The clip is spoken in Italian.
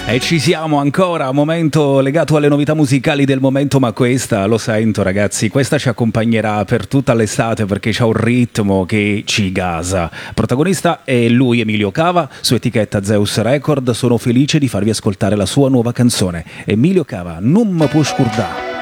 E ci siamo ancora, momento legato alle novità musicali del momento, ma questa, lo sento ragazzi, questa ci accompagnerà per tutta l'estate perché c'ha un ritmo che ci gasa. Protagonista è lui, Emilio Cava, su etichetta Zeus Record. Sono felice di farvi ascoltare la sua nuova canzone. Emilio Cava, Non mi può scordare.